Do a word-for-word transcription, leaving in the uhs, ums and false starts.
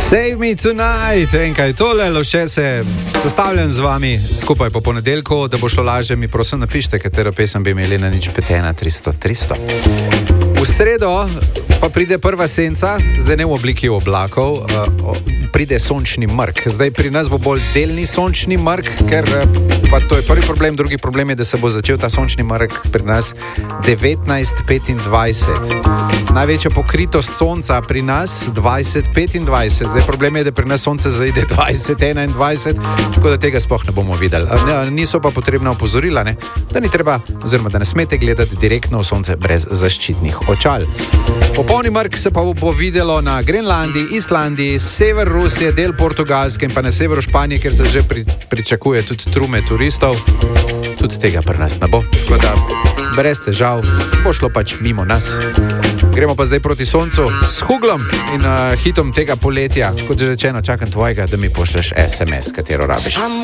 Save me tonight, enkaj tole, loše se sestavljam z vami skupaj po ponedeljku, da bo šlo lažje, mi prosim napišite, katero pesem bi imeli na nič pet ena tristo tristo. V sredo pa pride prva senca, zdaj ne v obliki oblakov, uh, pride sončni mrk. Zdaj pri nas bo bolj delni sončni mrk, ker pa to je prvi problem, drugi problem je, da se bo začel ta sončni mrk pri nas devetnajst petindvajset. Največja pokritost sonca pri nas dvajset petindvajset. Zdaj problem je, da pri nas sonce zaide dvajset enaindvajset, tako da tega sploh ne bomo videli. Niso pa potrebna opozorila, ne? Da ni treba, oziroma da ne smete gledati direktno v sonce brez zaščitnih očal. Popolni mrk se pa bo videlo na Grenlandiji, Islandiji, sever Rusije, del Portugalske in pa na severu Španije, kjer se že pri, pričakuje tudi trume turistov. Tudi tega pri nas ne bo. Tako da brez težav bo šlo pač mimo nas. Gremo pa zdaj proti soncu s Huglom in uh, hitom tega poletja. Kot že rečeno, čakam tvojega, da mi pošleš es em es, katero rabiš.